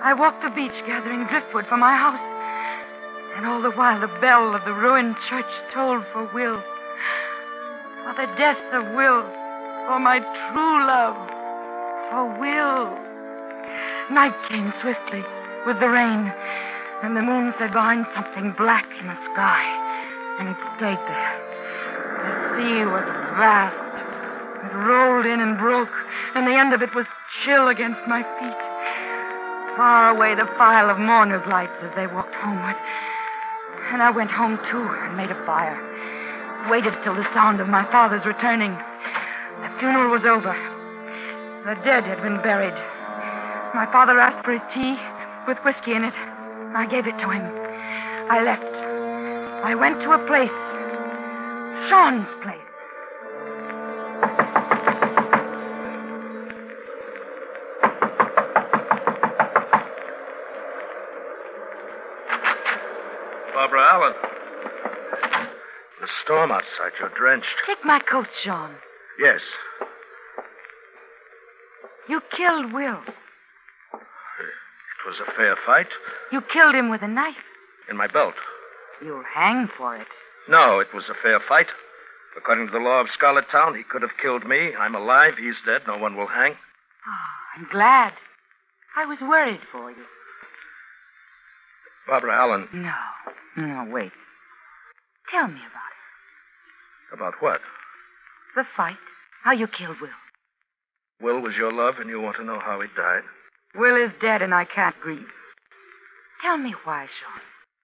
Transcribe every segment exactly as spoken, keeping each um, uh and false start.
I walked the beach gathering driftwood for my house. And all the while the bell of the ruined church tolled for Will. For the death of Will. For my true love. For Will. Night came swiftly with the rain. And the moon slid behind something black in the sky. And it stayed there. The sea was vast. It rolled in and broke. And the end of it was chill against my feet. Far away the file of mourners' lights as they walked homeward. And I went home, too, and made a fire. Waited till the sound of my father's returning. The funeral was over. The dead had been buried. My father asked for his tea with whiskey in it. I gave it to him. I left. I went to a place. Sean's place. Barbara Allen. The storm outside. You're drenched. Take my coat, Sean. Yes. You killed Will. It was a fair fight. You killed him with a knife. In my belt. You'll hang for it. No, it was a fair fight. According to the law of Scarlet Town, he could have killed me. I'm alive. He's dead. No one will hang. Oh, I'm glad. I was worried for you. Barbara Allen. No. No, wait. Tell me about it. About what? The fight. How you killed Will. Will was your love, and you want to know how he died? Will is dead, and I can't grieve. Tell me why, Sean.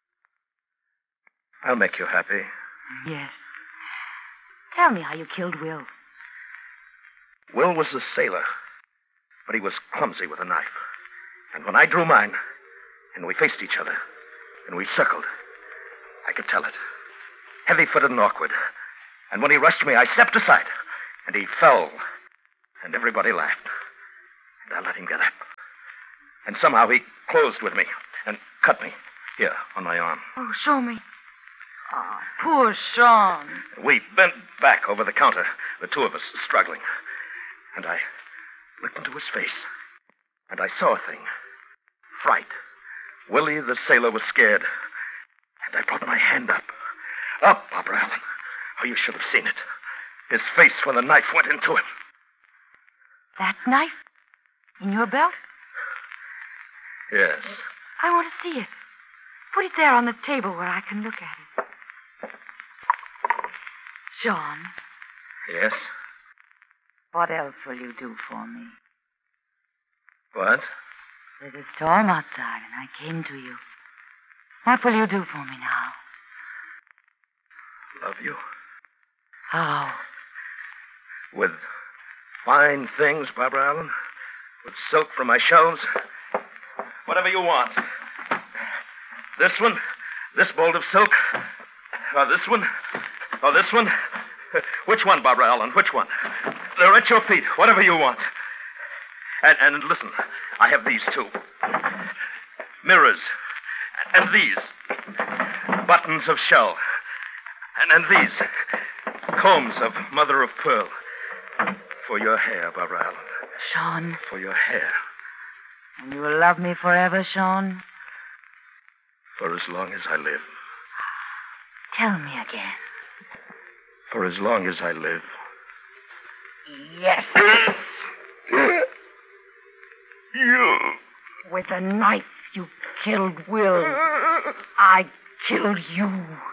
I'll make you happy. Yes. Tell me how you killed Will. Will was a sailor, but he was clumsy with a knife. And when I drew mine, and we faced each other, and we circled, I could tell it. Heavy-footed and awkward. And when he rushed me, I stepped aside, and he fell, and everybody laughed. And I let him get up. And somehow he closed with me and cut me here on my arm. Oh, show me. Oh, poor Sean. We bent back over the counter, the two of us struggling. And I looked into his face, and I saw a thing. Fright. Willie the sailor was scared. And I brought my hand up. Up, Barbara Allen. Oh, you should have seen it. His face when the knife went into him. That knife? In your belt? Yes. I want to see it. Put it there on the table where I can look at it. Sean. Yes? What else will you do for me? What? There's a storm outside, and I came to you. What will you do for me now? Love you. How? With fine things, Barbara Allen. With silk from my shelves. Whatever you want. This one, this bolt of silk. Or this one, or this one. Which one, Barbara Allen? Which one? They're at your feet. Whatever you want. And, and listen, I have these too. Mirrors. And these. Buttons of shell. And, and these. Combs of mother of pearl. For your hair, Barbara Allen. Sean. For your hair. And you will love me forever, Sean? For as long as I live. Tell me again. For as long as I live. Yes. You. With a knife, you killed Will. I killed you.